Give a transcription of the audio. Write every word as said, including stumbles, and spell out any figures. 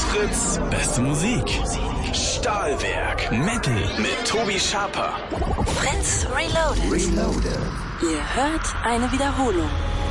Fritz, beste Musik. Stahlwerk, Metal mit Tobi Schaper. Fritz Reloaded. Reloaded. Ihr hört eine Wiederholung.